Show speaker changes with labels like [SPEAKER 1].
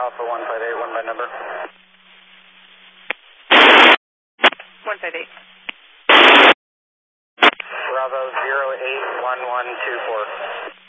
[SPEAKER 1] Alpha 158, 1 by number.
[SPEAKER 2] 158.
[SPEAKER 1] Bravo 081124.